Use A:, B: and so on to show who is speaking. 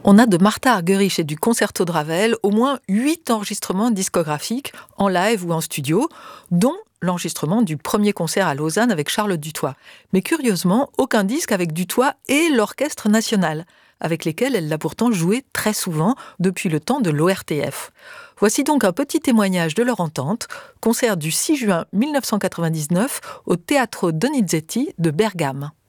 A: On a de Martha Argerich et du Concerto de Ravel au moins 8 enregistrements discographiques en live ou en studio, dont l'enregistrement du premier concert à Lausanne avec Charles Dutoit. Mais curieusement, aucun disque avec Dutoit et l'Orchestre national, avec lesquels elle l'a pourtant joué très souvent depuis le temps de l'ORTF. Voici donc un petit témoignage de leur entente, concert du 6 juin 1999 au Teatro Donizetti de Bergame.